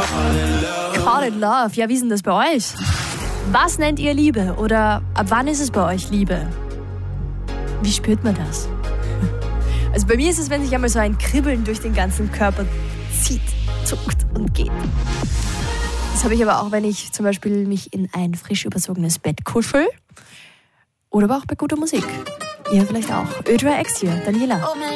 Caught in Love. Ja, wie ist denn das bei euch? Was nennt ihr Liebe? Oder ab wann ist es bei euch Liebe? Wie spürt man das? Also bei mir ist es, wenn sich einmal so ein Kribbeln durch den ganzen Körper zieht, zuckt und geht. Das habe ich aber auch, wenn ich zum Beispiel mich in ein frisch überzogenes Bett kuschel. Oder aber auch bei guter Musik. Ihr vielleicht auch. Ö3X hier, Daniela.